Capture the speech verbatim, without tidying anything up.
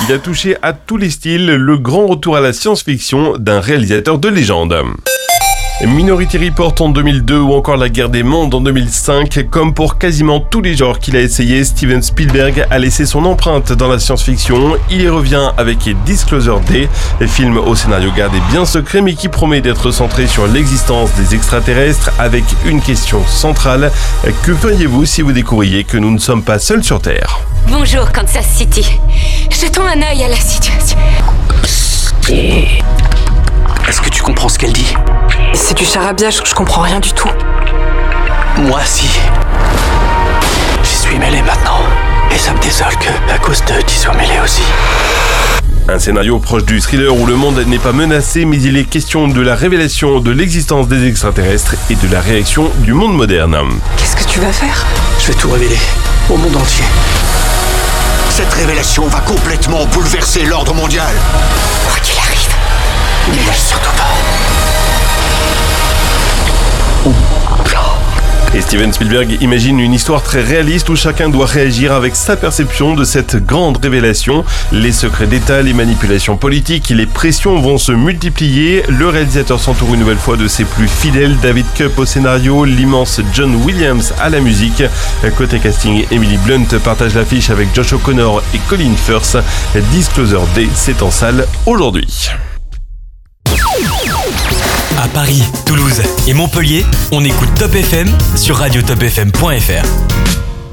Il a touché à tous les styles, le grand retour à la science-fiction d'un réalisateur de légende. Minority Report en deux mille deux ou encore La Guerre des Mondes en deux mille cinq, comme pour quasiment tous les genres qu'il a essayé, Steven Spielberg a laissé son empreinte dans la science-fiction. Il y revient avec Disclosure Day, film au scénario gardé bien secret mais qui promet d'être centré sur l'existence des extraterrestres avec une question centrale. Que feriez-vous si vous découvriez que nous ne sommes pas seuls sur Terre ? Bonjour Kansas City. Jetons un œil à la situation. Est-ce que tu comprends ce qu'elle dit ? C'est du charabia, je, je comprends rien du tout. Moi, si. J'y suis mêlé maintenant. Et ça me désole que, à cause de, t'y sois mêlé aussi. Un scénario proche du thriller où le monde n'est pas menacé, mais il est question de la révélation de l'existence des extraterrestres et de la réaction du monde moderne. Qu'est-ce que tu vas faire ? Je vais tout révéler, au monde entier. Cette révélation va complètement bouleverser l'ordre mondial. Quoi qu'il arrive, Ne lâche surtout pas. Et Steven Spielberg imagine une histoire très réaliste où chacun doit réagir avec sa perception de cette grande révélation. Les secrets d'État, les manipulations politiques, les pressions vont se multiplier. Le réalisateur s'entoure une nouvelle fois de ses plus fidèles. David Koepp au scénario, l'immense John Williams à la musique. Côté casting, Emily Blunt partage l'affiche avec Josh O'Connor et Colin Firth. Disclosure Day, c'est en salle aujourd'hui. À Paris, Toulouse et Montpellier, on écoute Top F M sur radio top f m point f r.